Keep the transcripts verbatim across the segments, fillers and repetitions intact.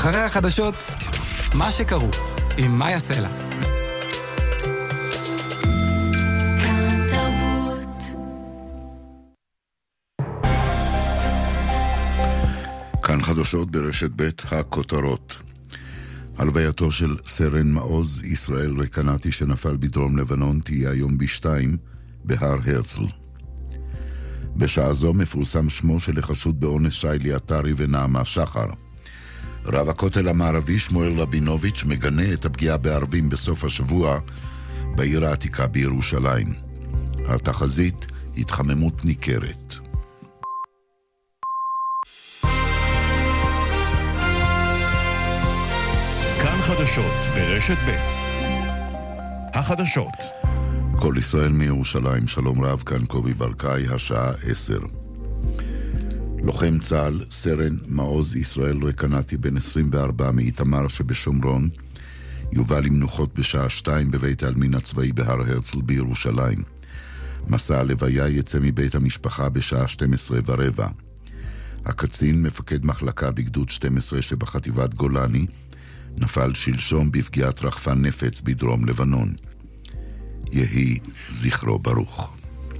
אחרי החדשות, מה שקרו, עם מאיה סלע. כאן חדשות ברשת ב' הכותרות. הלווייתו של סרן מעוז ישראל רקנתי שנפל בדרום לבנון תהיה היום בשתיים בהר הרצל. בשעה זו מפורסם שמו של החשוד באונס שיילי עטרי ונעמה שחר. רב הכותל המערבי שמואל רבינוביץ' מגנה את הפגיעה בערבים בסוף השבוע בעיר העתיקה בירושלים. התחזית התחממות ניכרת. כאן חדשות ברשת ב' החדשות. כל ישראל מירושלים, שלום רב, כאן קובי ברקאי, השעה עשר. לוחם צה"ל, סרן מעוז ישראל רקנתי בן עשרים וארבע מאיתמר שבשומרון, יובא למנוחות בשעה שתיים בבית העלמין הצבאי בהר הרצל בירושלים. מסע הלוויה יצא מבית המשפחה בשעה שתים עשרה ורבע. הקצין, מפקד מחלקה בגדוד שתים עשרה שבחטיבת גולני, נפל שלשום בפגיעת רחפן נפץ בדרום לבנון. יהי זכרו ברוך.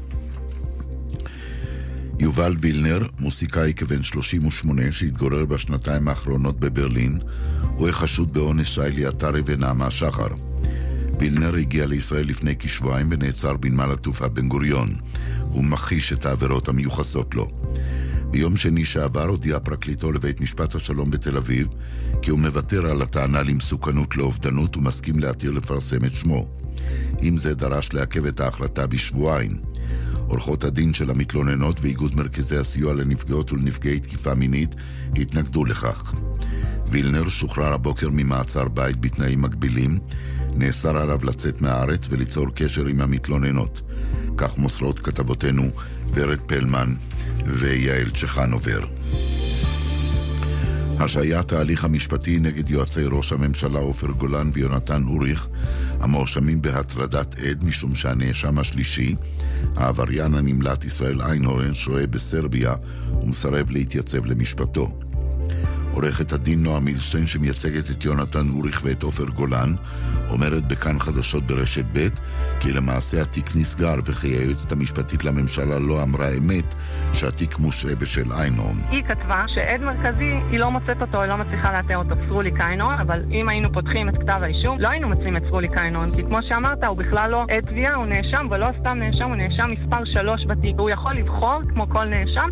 יובל וילנר, מוסיקאי כבן שלושים ושמונה שהתגורר בשנתיים האחרונות בברלין, הוא החשוד באונס שיילי עטרי ונעמה שחר. וילנר הגיע לישראל לפני כשבועיים ונעצר בנמל התעופה בן גוריון. הוא מכחיש את העבירות המיוחסות לו. ביום שני שעבר הודיע פרקליטו לבית משפט השלום בתל אביב כי הוא מוותר על הטענה למסוכנות לאובדנות ומסכים להתיר לפרסם את שמו. עם זה דרש לעכב את ההחלטה בשבועיים. עורכות הדין של המתלוננות ואיגוד מרכזי הסיוע לנפגעות ולנפגעי תקיפה מינית התנגדו לכך. וילנר שוחרר הבוקר ממעצר בית בתנאים מגבילים, נאסר עליו לצאת מהארץ וליצור קשר עם המתלוננות. כך מוסרות כתבותינו ורד פלמן ויעל צ'חנובר. השעיית ההליך המשפטי נגד יועצי ראש הממשלה עופר גולן ויונתן אוריך, המואשמים בהטרדת עד משום שהנאשם השלישי, העבריין הנמלט ישראל איינהורן, שוהה בסרביה ומסרב להתייצב למשפטו. עורכת הדין נועה מילשטיין שמייצגת את יונתן אוריך ואת עופר גולן אומרת בכאן חדשות ברשת ב' כי למעשה התיק נסגר וכי היועצת המשפטית לממשלה לא אמרה אמת שהתיק מושעה בשל איינהורן. היא כתבה שעד מרכזי היא לא מוצאת אותו, היא לא מצליחה לאתר אותו, פרוליק איינהורן, אבל אם היינו פותחים את כתב האישום לא היינו מוצאים את פרוליק איינהורן, כי כמו שאמרת הוא בכלל לא עד תביעה, הוא נאשם ולא סתם נאשם, הוא נאשם מספר שלוש בתיק. הוא יכול לבחור כמו כל נאשם